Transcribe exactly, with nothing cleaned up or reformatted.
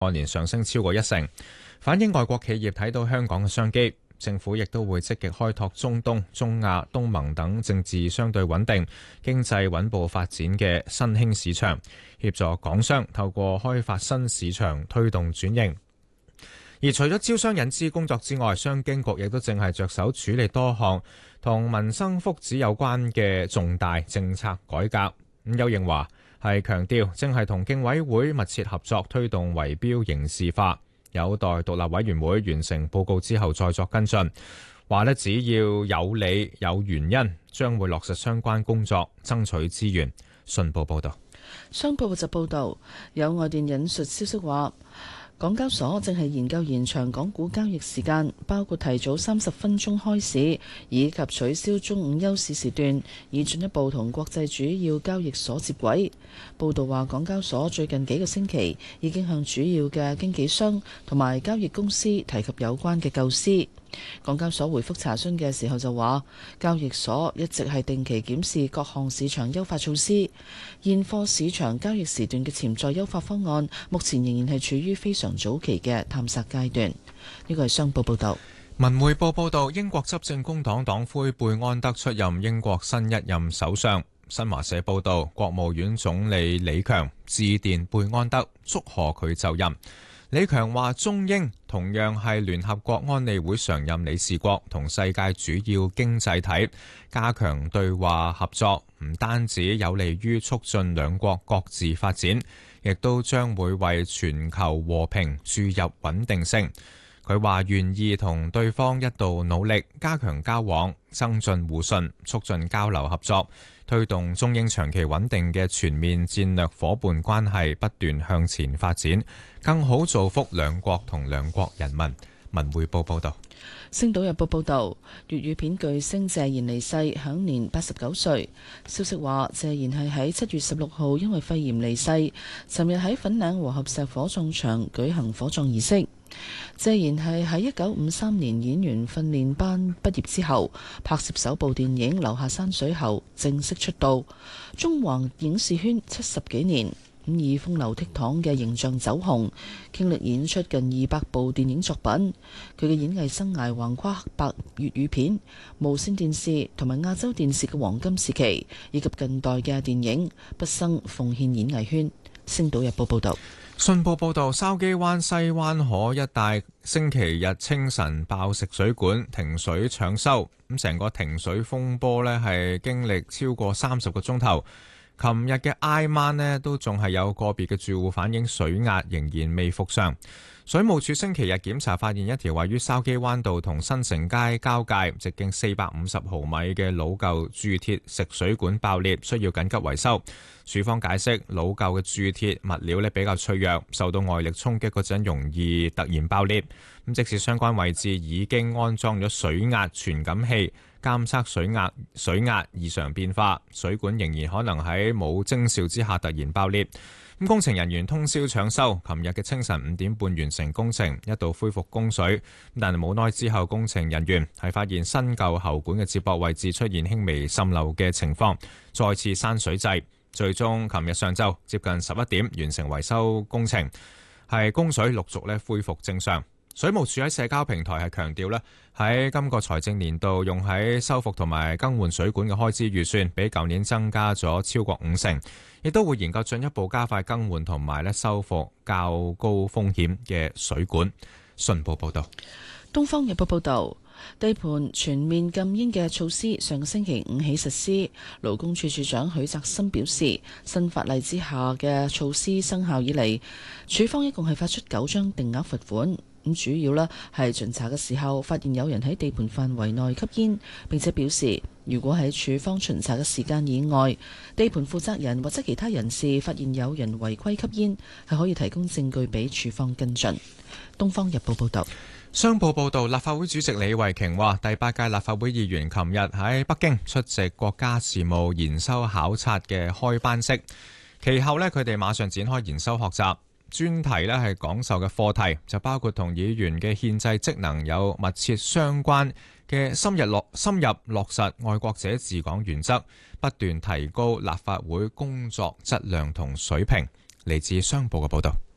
按年上升超過一成，反映外國企業睇到香港嘅商機。政府亦都會積極開拓中東、中亞、東盟等政治相對穩定、經濟穩步發展嘅新興市場，協助港商透過開發新市場推動轉型。而除咗招商引資工作之外，商經局亦都正係着手處理多項同民生福祉有關嘅重大政策改革。咁邱應華係強調，正係同競委會密切合作推動圍標刑事化。有待獨立委員會完成報告之後再作跟進，話呢只要有理有原因，將會落實相關工作，爭取資源。信報報道。 商報就報道，有外電引述消息話，港交所正係研究延長港股交易時間，包括提早三十分鐘開市，以及取消中午休市時段，以進一步同國際主要交易所接軌。報道話，港交所最近幾個星期已經向主要嘅經紀商同埋交易公司提及有關嘅構思。港交所回覆查詢嘅時候就話，交易所一直係定期檢視各項市場優化措施，現貨市場交易時段嘅潛在優化方案，目前仍然係處於非常早期嘅探索階段。呢個係商報報道。 文匯報報道，英國執政工黨黨魁貝安德出任英國新一任首相。新華社報道，國務院總理李強致電貝安德，祝賀佢就任。李強話，中英同樣係聯合國安理會常任理事國同世界主要經濟體，加強對話合作，唔單止有利於促進兩國各自發展，亦都將會為全球和平注入穩定性。佢話願意同對方一道努力，加強交往，增進互信，促進交流合作，推動中英長期穩定嘅全面戰略夥伴關係不斷向前發展，更好造福兩國同兩國人民。文匯報報道。 星島日報報道，粵語片巨星謝賢離世，享年八十九歲。消息話，謝賢係喺七月十六號因為肺炎離世，尋日喺粉嶺和合石火葬場舉行火葬儀式。謝賢係喺一九五三年演員訓練班畢業之後，拍攝首部電影《留下山水》後正式出道。中環影視圈七十幾年，咁以風流倜儻嘅形象走紅，傾力演出近二百部電影作品。佢嘅演藝生涯橫跨黑白粵語片、無線電視同埋亞洲電視嘅黃金時期，以及近代嘅電影，畢生奉獻演藝圈。星島日報報道。 信報報導，筲箕灣西灣河一帶星期日清晨爆食水管，停水搶修。咁成個停水風波呢係經歷超過三十個鐘頭。琴日嘅挨晚呢都仲係有個別嘅住戶反映水壓仍然未復上。水務署星期日檢查發現一條位於筲箕灣道同新城街交界、直徑四百五十毫米嘅老舊鑄鐵食水管爆裂，需要緊急維修。署方解釋，老舊嘅鑄鐵物料咧比較脆弱，受到外力衝擊嗰陣容易突然爆裂。咁即使相關位置已經安裝咗水壓傳感器，監測水壓水壓異常變化，水管仍然可能喺冇徵兆之下突然爆裂。咁工程人員通宵搶修，琴日嘅清晨五點半完成工程，一度恢復供水。但係冇耐之後，工程人員係發現新舊喉管嘅接駁位置出現輕微滲漏嘅情況，再次閂水掣。最終琴日上晝接近十一點完成維修工程，係供水陸續咧恢復正常。水務署喺社交平台係強調咧，喺今個財政年度用喺修復同埋更換水管嘅開支預算，比舊年增加咗超過五成，亦都會研究進一步加快更換同埋咧修復較高風險嘅水管。信報報道。 東方日報報道，地盤全面禁煙嘅措施上個星期五起實施。勞工處處長許澤森表示，新法例之下嘅措施生效以嚟，處方一共係發出九張定額罰款。咁主要呢係巡查嘅時候發現有人喺地盤範圍內吸煙，並且表示如果喺處方巡查嘅時間以外，地盤負責人或者其他人士發現有人違規吸煙，係可以提供證據俾處方跟進。東方日報報道。 商報報道，立法會主席李慧瓊話，第八屆立法會議員琴日喺北京出席國家事務研修考察嘅開班式，其後呢，佢哋馬上展開研修學習。專題呢係講授嘅課題就包括同議員嘅憲制職能有密切相關嘅深入落深入落實愛國者治港原則，不斷提高立法會工作質量同水平。嚟自商報嘅報道。